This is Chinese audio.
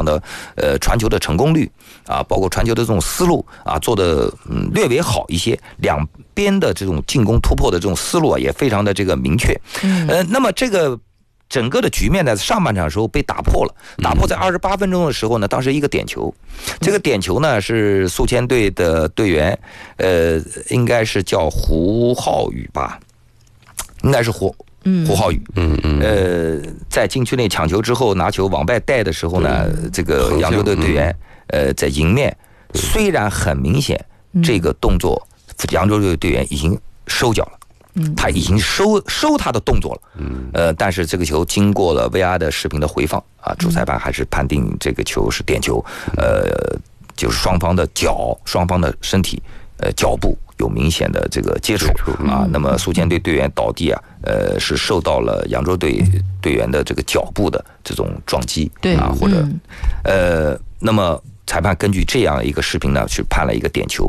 的传球的成功率啊，包括传球的这种思路啊，做的略微好一些，两边的这种进攻突破的这种思路啊，也非常的这个明确。那么这个整个的局面在上半场的时候被打破了，打破在28分钟的时候呢，当时一个点球，这个点球呢是宿迁队的队员，应该是叫胡浩宇吧，应该是胡浩宇，在禁区内抢球之后拿球往外带的时候呢，这个扬州队队员在迎面，虽然很明显这个动作扬州队队员已经收脚了。他已经收他的动作了，但是这个球经过了 VR 的视频的回放啊，主裁判还是判定这个球是点球，就是双方的脚、双方的身体、脚部有明显的这个接触啊。那么宿迁队队员倒地啊，是受到了扬州队队员的这个脚部的这种撞击啊，或者那么裁判根据这样一个视频呢，去判了一个点球。